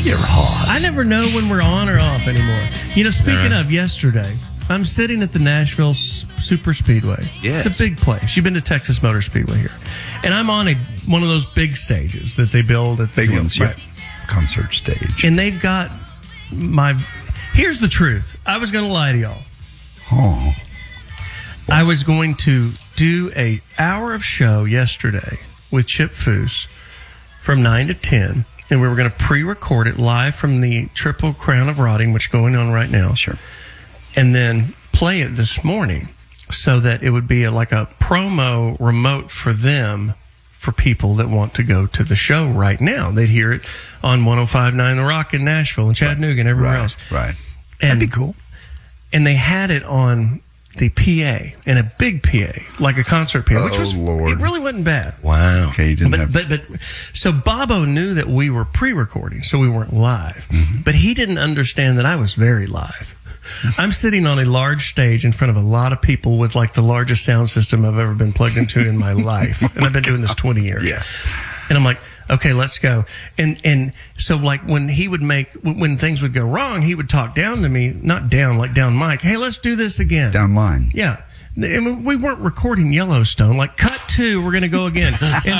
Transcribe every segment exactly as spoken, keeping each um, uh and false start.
You're hot. I never know when we're on or off anymore. You know, speaking of yesterday, I'm sitting at the Nashville S- Super Speedway. Yes. It's a big place. You've been to Texas Motor Speedway here. And I'm on a one of those big stages that they build at the Big ones, right. yeah. Concert stage. And they've got my... Here's the truth. I was going to lie to y'all. Oh. I was going to do a hour of show yesterday with Chip Foose from nine to ten, and we were going to pre-record it live from the Triple Crown of Rotting, which is going on right now. Sure. And then play it this morning so that it would be a, like a promo remote for them, for people that want to go to the show right now. They'd hear it on one oh five point nine The Rock in Nashville and Chattanooga and everywhere right, else. Right. And, That'd be cool. And they had it on the P A, and a big P A, like a concert P A, which Oh, was, Lord. it really wasn't bad. Wow. Okay, you didn't But, have... but, but, so Bobo knew that we were pre-recording, so we weren't live. Mm-hmm. But he didn't understand that I was very live. I'm sitting on a large stage in front of a lot of people with like the largest sound system I've ever been plugged into in my life. And I've been doing this twenty years. Yeah. And I'm like, okay, let's go. And and so like when he would make, when things would go wrong, he would talk down to me, not down, like down mic. Hey, let's do this again. Down line. Yeah. I mean, we weren't recording Yellowstone. Like, cut two, we're going to go again.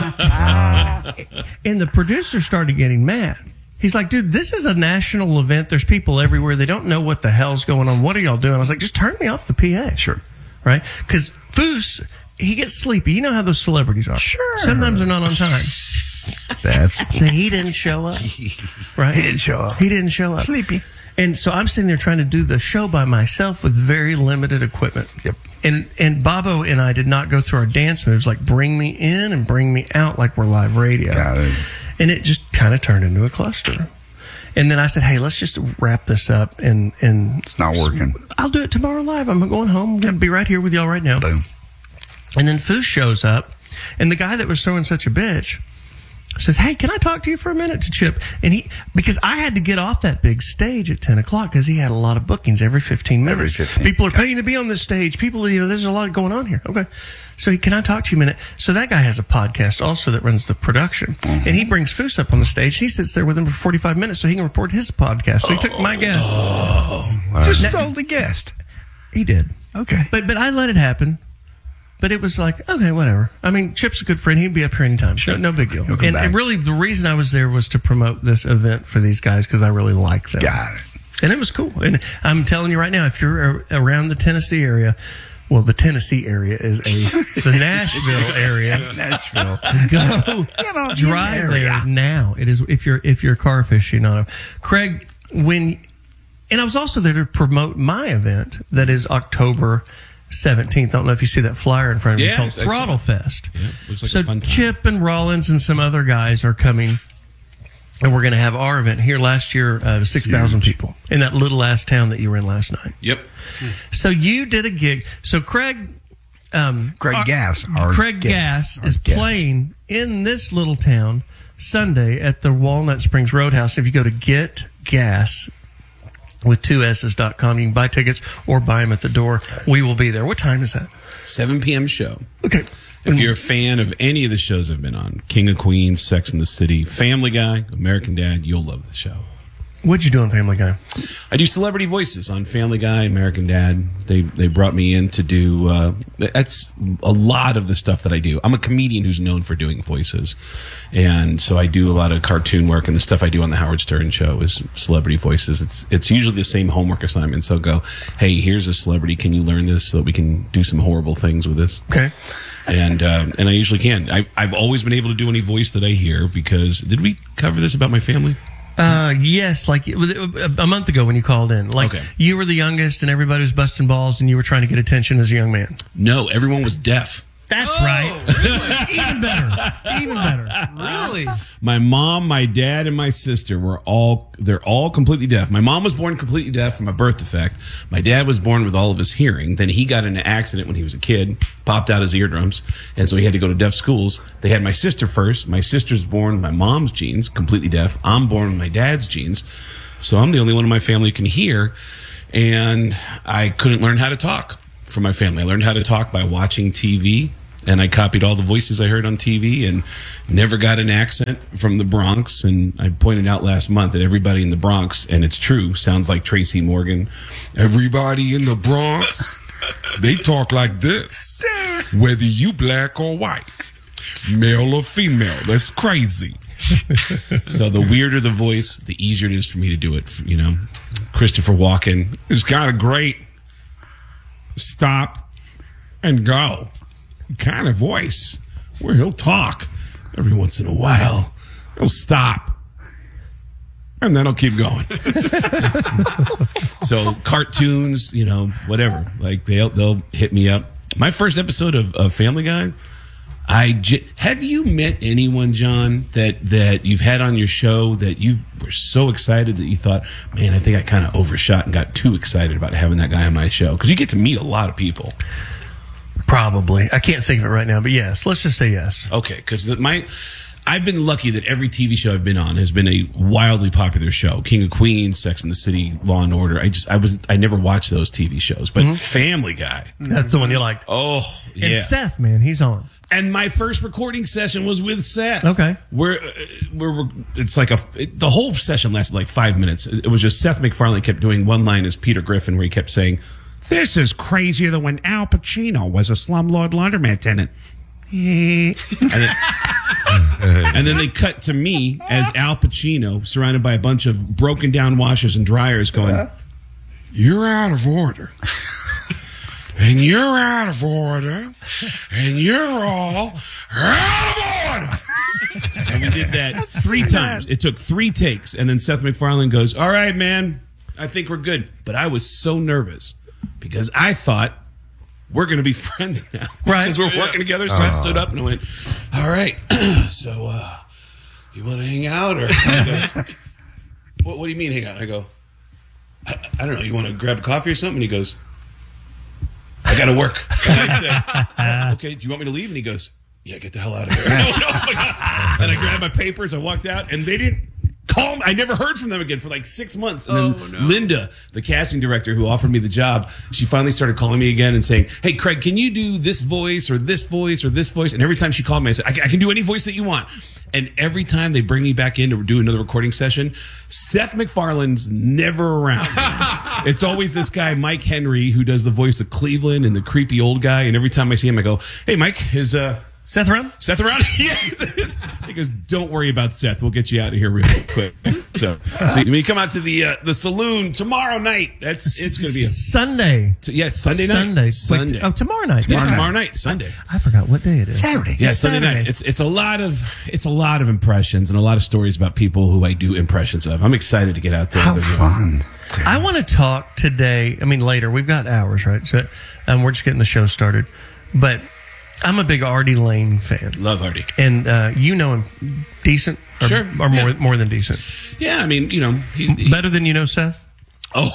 And, and the producer started getting mad. He's like, dude, this is a national event. There's people everywhere. They don't know what the hell's going on. What are y'all doing? I was like, just turn me off the P A. Sure. Right? Because Foose, he gets sleepy. You know how those celebrities are. Sure. Sometimes they're not on time. That's... So he didn't show up. Right? He didn't show up. He didn't show up. Sleepy. And so I'm sitting there trying to do the show by myself with very limited equipment. Yep. And and Bobo and I did not go through our dance moves, like bring me in and bring me out like we're live radio. Got it. And it just kind of turned into a cluster. And then I said, hey, let's just wrap this up. And, and It's not working. I'll do it tomorrow live. I'm going home. I'm going to be right here with y'all right now. Boom. And then Foose shows up. And the guy that was throwing such a bitch says, hey, can I talk to you for a minute to Chip? And he, because I had to get off that big stage at ten o'clock because he had a lot of bookings every fifteen minutes. Every fifteen. People are paying to be on this stage. People, you know, there's a lot going on here. Okay. So he, can I talk to you a minute? So that guy has a podcast also that runs the production. Mm-hmm. And he brings Foose up on the stage. He sits there with him for forty-five minutes so he can report his podcast. So he took my guest. Oh, wow. Just stole the guest. He did. Okay. But, but I let it happen. But it was like, okay, whatever. I mean, Chip's a good friend. He'd be up here anytime. Sure. No, no big deal. He'll come And, back. and really, the reason I was there was to promote this event for these guys because I really like them. Got it. And it was cool. And I'm telling you right now, if you're a- around the Tennessee area, well, the Tennessee area is a, the Nashville area. Nashville. Go Get off drive the there area. now. It is, if you're, if you're a car aficionado. Craig, when, and I was also there to promote my event that is October seventeenth. I don't know if you see that flyer in front of me Yeah, called I saw Throttle it. Fest. Yeah, looks like so a fun time. Chip and Rollins and some other guys are coming, and we're going to have our event here. Last year, uh, six thousand people in that little ass town that you were in last night. Yep. So you did a gig. So Craig, um, Craig our- Gass, our Craig guest, Gass our is guest. playing in this little town Sunday at the Walnut Springs Roadhouse. If you go to Get Gas with two S's dot com, you can buy tickets or buy them at the door. We will be there. What time is that? seven p.m. show. Okay. If you're a fan of any of the shows I've been on, King of Queens, Sex and the City, Family Guy, American Dad, you'll love the show. What'd you do on Family Guy? I do celebrity voices on Family Guy, American Dad. They they brought me in to do uh, that's a lot of the stuff that I do. I'm a comedian who's known for doing voices, and so I do a lot of cartoon work. And the stuff I do on the Howard Stern show is celebrity voices. It's it's usually the same homework assignment. So go, hey, here's a celebrity. Can you learn this so that we can do some horrible things with this? Okay. And um, and I usually can. I, I've always been able to do any voice that I hear because did we cover this about my family? Uh, yes, like it was a month ago when you called in. Like Okay. you were the youngest and everybody was busting balls and you were trying to get attention as a young man. No, everyone was deaf. That's Oh, right. really? Even better. Even better. Really? My mom, my dad, and my sister were all, they're all completely deaf. My mom was born completely deaf from a birth defect. My dad was born with all of his hearing. Then he got in an accident when he was a kid, popped out his eardrums, and so he had to go to deaf schools. They had my sister first. My sister's born with my mom's genes, completely deaf. I'm born with my dad's genes. So I'm the only one in my family who can hear, and I couldn't learn how to talk from my family. I learned how to talk by watching T V and I copied all the voices I heard on T V and never got an accent from the Bronx. And I pointed out last month that everybody in the Bronx, and it's true, sounds like Tracy Morgan. Everybody in the Bronx, they talk like this, whether you black or white, male or female. That's crazy. So the weirder the voice, the easier it is for me to do it. You know, Christopher Walken is kind of great. Stop and go kind of voice where he'll talk every once in a while. He'll stop and then he'll keep going. So cartoons, you know, whatever, like they'll they'll hit me up. My first episode of, of Family Guy, I j- have you met anyone, John, that that you've had on your show that you were so excited that you thought, man, I think I kind of overshot and got too excited about having that guy on my show? Because you get to meet a lot of people. Probably. I can't think of it right now, but yes. Let's just say yes. Okay, because my I've been lucky that every T V show I've been on has been a wildly popular show. King of Queens, Sex and the City, Law and Order. I just I was I never watched those T V shows, but mm-hmm. Family Guy. That's the one you liked. Oh, yeah. And Seth, man, he's on. And my first recording session was with Seth. Okay. Where, uh, where it's like a, it, the whole session lasted like five minutes. It was just Seth MacFarlane kept doing one line as Peter Griffin, where he kept saying, "This is crazier than when Al Pacino was a slumlord laundromat tenant." and, then, and then they cut to me as Al Pacino, surrounded by a bunch of broken down washers and dryers, going, "You're out of order. And you're out of order, and you're all out of order." And we did that three times. It took three takes, and then Seth MacFarlane goes, "All right, man, I think we're good." But I was so nervous because I thought we're going to be friends now, right? Because we're working together. So I stood up and I went, "All right, so uh, you want to hang out, or what, what do you mean hang out?" I go, I, "I don't know. You want to grab a coffee or something?" And he goes, "I got to work." And I said, oh, "Okay, do you want me to leave?" And he goes, "Yeah, get the hell out of here." No, no, oh my God. And I grabbed my papers, I walked out, and they didn't call me. I never heard from them again for like six months. And then oh, no. Linda, the casting director who offered me the job, she finally started calling me again and saying, "Hey, Craig, can you do this voice or this voice or this voice?" And every time she called me, I said, I, I can do any voice that you want. And every time they bring me back in to do another recording session, Seth MacFarlane's never around. It's always this guy, Mike Henry, who does the voice of Cleveland and the creepy old guy. And every time I see him, I go, "Hey, Mike, is uh, Seth around? Seth around?" Yeah. He goes, "Don't worry about Seth. We'll get you out of here real quick." So, so when you come out to the uh, the saloon tomorrow night, that's it's going to be a Sunday. So, yeah, it's Sunday night. Sunday. Sunday. Wait, oh, tomorrow night. Yeah, Tomorrow, tomorrow night. night. Sunday. I, I forgot what day it is. Saturday. Yeah, it's Sunday Saturday. night. It's it's a lot of it's a lot of impressions and a lot of stories about people who I do impressions of. I'm excited to get out there. How fun. Dude. I want to talk today. I mean, later. We've got hours, right? So, um, we're just getting the show started. But I'm a big Artie Lane fan. Love Artie. And uh, you know him decent? Or, Sure. Or more, Yeah. more than decent? Yeah, I mean, you know, he, he, Better than you know Seth? oh,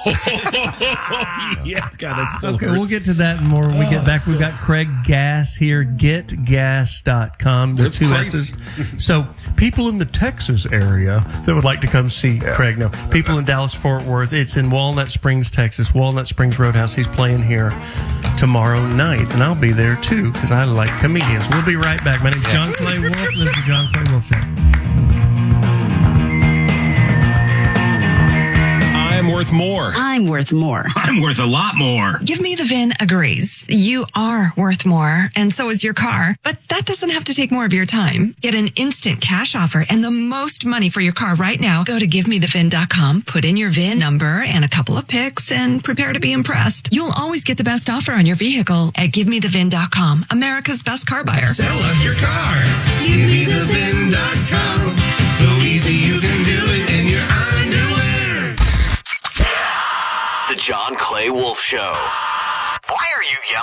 yeah, God, that's still Okay, hurts. we'll get to that and more when we get back. We've got Craig Gass here, get gas dot com with That's two crazy. S's. So people in the Texas area that would like to come see Craig, no. People in Dallas-Fort Worth, it's in Walnut Springs, Texas, Walnut Springs Roadhouse. He's playing here tomorrow night, and I'll be there too because I like comedians. We'll be right back. My name's John Clay Wolf. This is the John Clay Wolf Show. I'm worth more. I'm worth more. I'm worth a lot more. Give Me the V I N agrees. You are worth more, and so is your car. But that doesn't have to take more of your time. Get an instant cash offer and the most money for your car right now. Go to give me the V I N dot com, put in your V I N number and a couple of pics, and prepare to be impressed. You'll always get the best offer on your vehicle at give me the V I N dot com, America's best car buyer. Sell us your car. Give me the V I N dot com. So easy you can do it in your underwear. The John Clay Wolf Show. Why are you yelling?